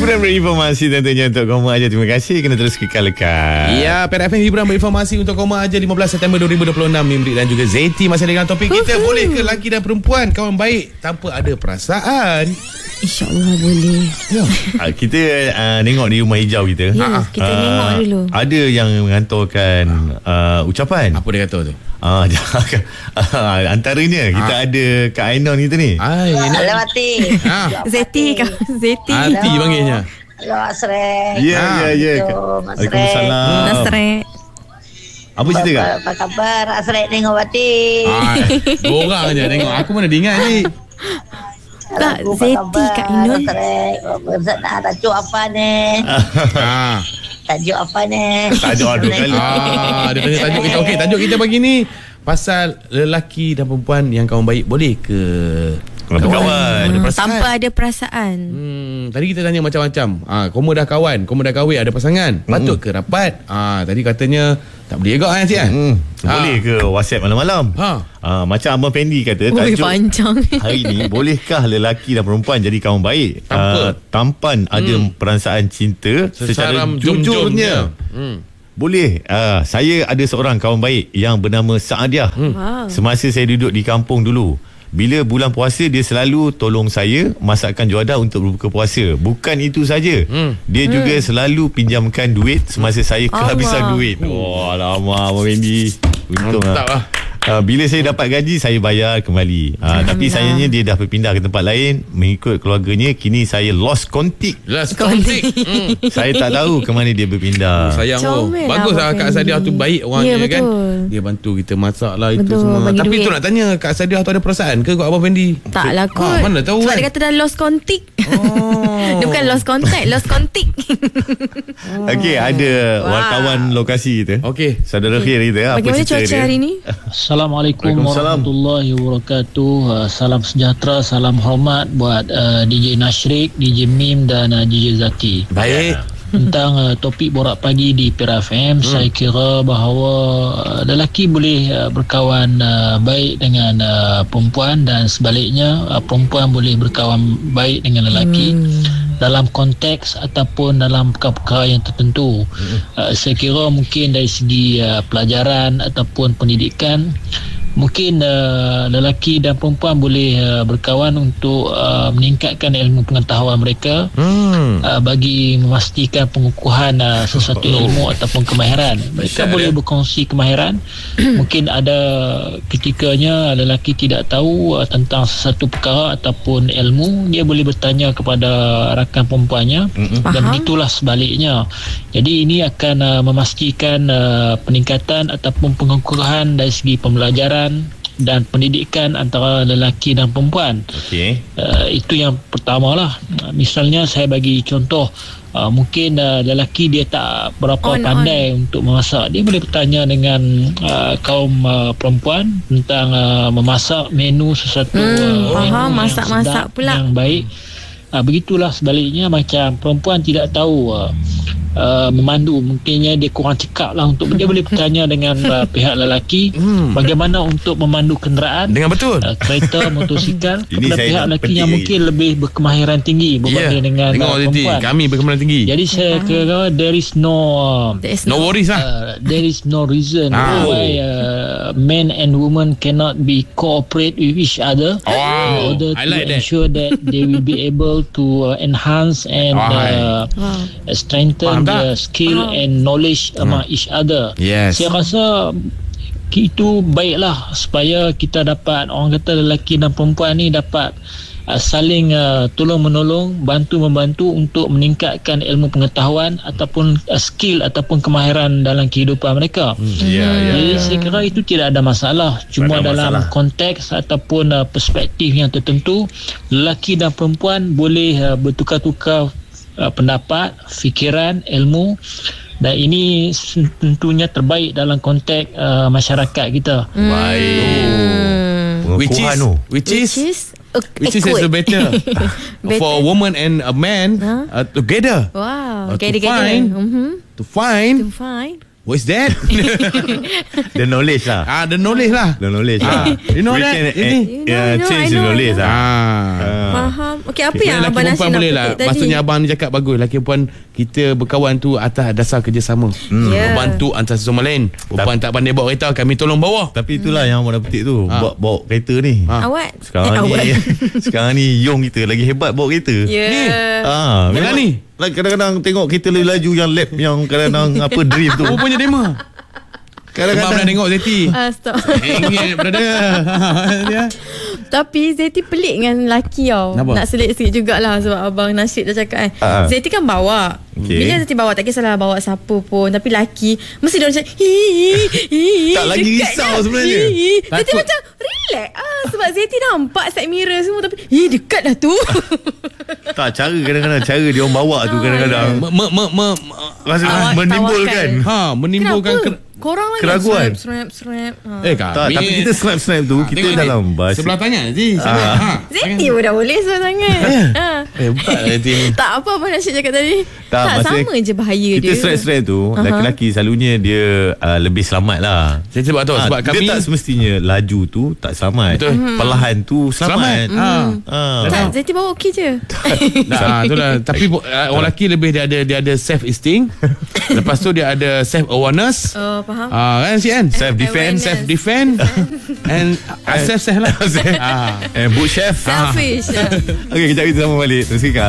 Hiburan berinformasi tentunya untuk kamu aja. Terima kasih kena terus kekal-kekal. Ya, Perak FM hiburan berinformasi untuk kamu aja 15 September 2026. Mimri dan juga Zeti masih dengan topik kita. Boleh ke lelaki dan perempuan kawan baik tanpa ada perasaan? InsyaAllah boleh. Ya. Kita tengok di rumah hijau kita. Ya, kita tengok dulu. Ada yang mengantorkan ucapan. Apa dia kata tu? Antaranya kita ada Kak Ainon kita ni. Hello Mati. Zeti. Zeti. Hati panggilnya. Hello Asrek. Ya. Waalaikumsalam. Nasrek. Apa cerita Kak? Apa khabar Asrek tengok Mati? Dua orang je tengok. Aku mana diingat ni. Tak, Zeti Kak Ainun. Tajuk apa ni? Tajuk apa ni? Tajuk dua kali. Dia tanya tajuk kita. Okey, tajuk kita pagi ni pasal lelaki dan perempuan yang kawan baik boleh ke kawan tanpa ada perasaan. Tadi kita tanya macam-macam. Kamu dah kawan, kamu dah kahwin, ada pasangan, patut ke rapat? Tadi katanya tak boleh juga kan, Cik kan? Boleh ke WhatsApp malam-malam? Macam Abang Fendi kata, tajuk panjang hari ni, bolehkah lelaki dan perempuan jadi kawan baik tanpa ada perasaan cinta secara jujurnya? Boleh. Saya ada seorang kawan baik yang bernama Saadiah. Semasa saya duduk di kampung dulu, bila bulan puasa dia selalu tolong saya masakkan juadah untuk berbuka puasa. Bukan itu saja, dia juga selalu pinjamkan duit semasa saya kehabisan duit. Alamak Abang Fendi, untung lah. Bila saya dapat gaji, saya bayar kembali. Tapi sayangnya dia dah berpindah ke tempat lain mengikut keluarganya. Kini saya lost contact. Saya tak tahu ke mana dia berpindah. Sayang. Bagus lah Kak Sadiah tu, baik orangnya kan. Dia bantu kita masak lah, itu semua. Tapi tu nak tanya, Kak Sadiah tu ada perasaan ke Abang Fendi? Tak lah kot. Mana tahu sebab kan? dia kata dah lost contact. Dia bukan lost contact, lost contact. Okey, ada wartawan lokasi kita. Okey, saudara Khir kita. Bagaimana cuaca hari ni? Assalamualaikum warahmatullahi wabarakatuh. Salam sejahtera, salam hormat buat DJ Nashrik, DJ Mim dan DJ Zaki. Baik. Tentang topik borak pagi di Perak FM, saya kira bahawa lelaki boleh berkawan baik dengan perempuan dan sebaliknya perempuan boleh berkawan baik dengan lelaki dalam konteks ataupun dalam perkara-perkara yang tertentu. Saya kira mungkin dari segi pelajaran ataupun pendidikan, mungkin lelaki dan perempuan boleh berkawan untuk meningkatkan ilmu pengetahuan mereka, bagi memastikan pengukuhan sesuatu ilmu ataupun kemahiran. Mereka boleh berkongsi kemahiran. Mungkin ada ketikanya lelaki tidak tahu tentang sesuatu perkara ataupun ilmu, dia boleh bertanya kepada rakan perempuannya, dan begitulah sebaliknya. Jadi ini akan memastikan peningkatan ataupun pengukuhan dari segi pembelajaran dan pendidikan antara lelaki dan perempuan. Itu yang pertama lah. Misalnya saya bagi contoh, mungkin lelaki dia tak berapa pandai untuk memasak, dia boleh bertanya dengan kaum perempuan tentang memasak menu sesuatu faham, masak-masak pula yang baik. Begitulah sebaliknya, macam perempuan tidak tahu memandu, mungkinnya dia kurang cekap lah untuk dia boleh bertanya dengan pihak lelaki bagaimana untuk memandu kenderaan dengan betul, kereta, motosikal kepada pihak lelaki yang mungkin lebih berkemahiran tinggi berbanding dengan perempuan. Kami berkemahiran tinggi. Jadi saya kira there is no worries lah. There is no reason why men and women cannot be cooperate with each other in order to ensure that they will be able to enhance and strengthen the skill and knowledge among each other. Saya rasa itu baiklah supaya kita dapat, orang kata lelaki dan perempuan ni dapat saling tolong-menolong, bantu-membantu untuk meningkatkan ilmu pengetahuan ataupun skill ataupun kemahiran dalam kehidupan mereka. Jadi saya kira itu tidak ada masalah. Cuma dalam konteks ataupun perspektif yang tertentu, lelaki dan perempuan boleh bertukar-tukar pendapat, fikiran, ilmu, dan ini tentunya terbaik dalam konteks masyarakat kita. Which is better for a woman and a man together. To find What is that? The knowledge lah. The knowledge lah. The knowledge lah. You know We that? can, You know, change I the know, knowledge I know. lah. Faham. Okey, apa yang Lelaki Abang Nasir perempuan nak boleh lah. petik tadi? Maksudnya abang ni cakap bagus. Lelaki perempuan kita berkawan tu atas dasar kerjasama. Ya. Membantu antara sesama lain. Perempuan tak pandai bawa kereta, kami tolong bawa. Tapi itulah yang abang dah petik tu. Bawa kereta ni. Awak? Sekarang ni sekarang ni Yong kita lagi hebat bawa kereta. Ya. Memang ni. Kadang-kadang tengok kita lebih laju yang lap yang kadang-kadang apa drift tu. Rupanya dema. Kadang-kadang pernah tengok Zeti. Ingat brother. Tapi Zeti pelik dengan lelaki tau. Kenapa? Nak selit sikit jugalah sebab Abang Nasir dah cakap kan. Zeti kan bawa. Bila Zeti bawa, tak kisahlah bawa siapa pun. Tapi lelaki mesti dia macam tak lagi risau sebenarnya. Zeti macam relax. Sebab Zeti nampak side mirror semua. Tapi dekat dah tu. Tak, kadang-kadang cara dia orang bawa tu kadang-kadang rasa menimbulkan. Menimbulkan Korang lagi keraguan. Snap. Tak, tapi kita snap tu kita dalam bas. sebelah tangan Zeti. Zeti pun dah boleh sebelah tangan. Hebat Zeti. Tak apa Abang Nasir cakap tadi. Tak, sama je bahaya dia. Kita straight tu laki-laki selalunya dia lebih selamat lah. Saya sebab tu sebab kami dia tak semestinya laju tu tak selamat. Betul. Perlahan tu selamat. Tak, Zeti bawa okey je. Itulah. Tapi orang lelaki lebih dia ada self esteem. Lepas tu dia ada self awareness. Faham. Kan si kan? Self defense and self lah. and boot chef. Selfish. Okey, kejap kita sama balik. Terus kekal.